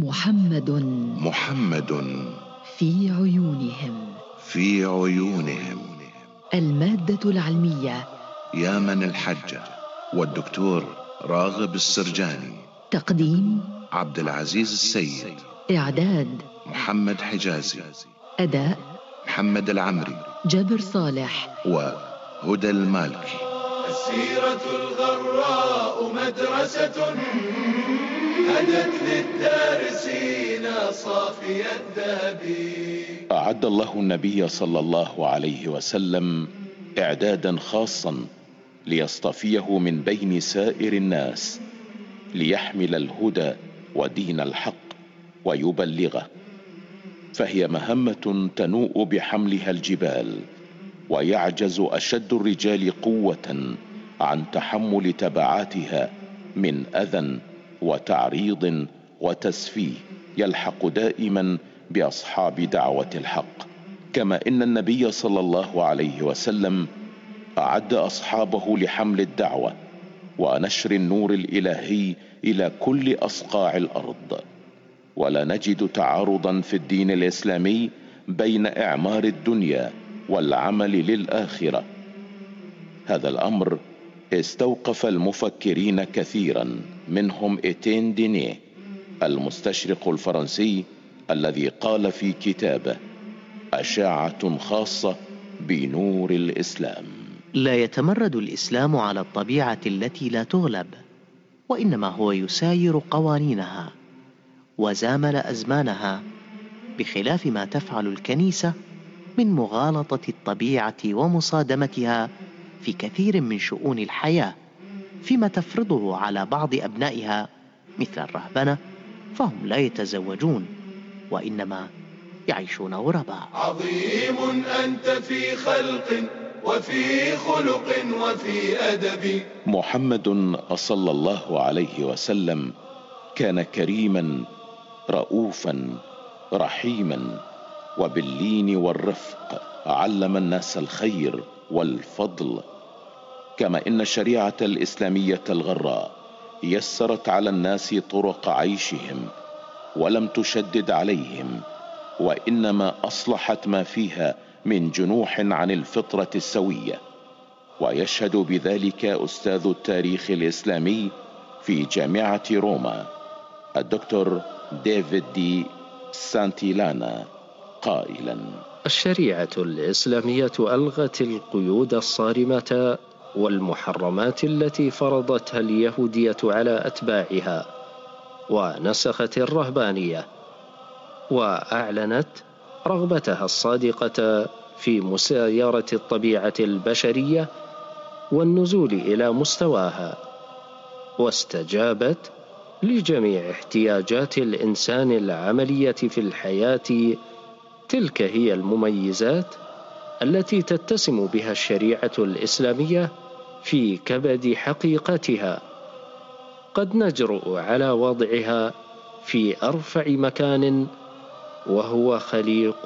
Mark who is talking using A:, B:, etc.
A: محمد
B: في عيونهم
A: المادة العلمية
B: يامن الحجة والدكتور راغب السرجاني.
A: تقديم
B: عبد العزيز السيد.
A: إعداد
B: محمد حجازي.
A: أداء
B: محمد العمري.
A: جابر صالح
B: وهدى المالكي.
C: السيرة الغراء مدرسة هدت للدارسين صافي الذهب.
D: أعد الله النبي صلى الله عليه وسلم إعدادا خاصا ليصطفيه من بين سائر الناس ليحمل الهدى ودين الحق ويبلغه، فهي مهمة تنوء بحملها الجبال، ويعجز أشد الرجال قوة عن تحمل تبعاتها من أذى وتعريض وتسفيه يلحق دائما بأصحاب دعوة الحق. كما إن النبي صلى الله عليه وسلم أعد أصحابه لحمل الدعوة ونشر النور الإلهي إلى كل أصقاع الأرض. ولا نجد تعارضا في الدين الإسلامي بين إعمار الدنيا والعمل للآخرة. هذا الأمر استوقف المفكرين كثيرا، منهم إتين دينيه المستشرق الفرنسي الذي قال في كتابه: أشعة خاصة بنور الإسلام.
E: لا يتمرد الإسلام على الطبيعة التي لا تغلب، وإنما هو يساير قوانينها وزامل أزمانها، بخلاف ما تفعل الكنيسة من مغالطة الطبيعة ومصادمتها في كثير من شؤون الحياة، فيما تفرضه على بعض أبنائها مثل الرهبنة، فهم لا يتزوجون وإنما يعيشون غرباء.
C: عظيم أنت في خلق وفي خلق وفي أدب.
D: محمد صلى الله عليه وسلم كان كريما رؤوفا رحيما، وباللين والرفق علم الناس الخير والفضل. كما إن الشريعة الإسلامية الغراء يسرت على الناس طرق عيشهم ولم تشدد عليهم، وإنما أصلحت ما فيها من جنوح عن الفطرة السوية. ويشهد بذلك أستاذ التاريخ الإسلامي في جامعة روما الدكتور ديفيد دي سانتيلانا قائلا:
F: الشريعة الإسلامية ألغت القيود الصارمة والمحرمات التي فرضتها اليهودية على أتباعها، ونسخت الرهبانية، وأعلنت رغبتها الصادقة في مسايرة الطبيعة البشرية والنزول إلى مستواها، واستجابت لجميع احتياجات الإنسان العملية في الحياة. تلك هي المميزات التي تتسم بها الشريعة الإسلامية في كبد حقيقتها، قد نجرؤ على وضعها في أرفع مكان، وهو خليق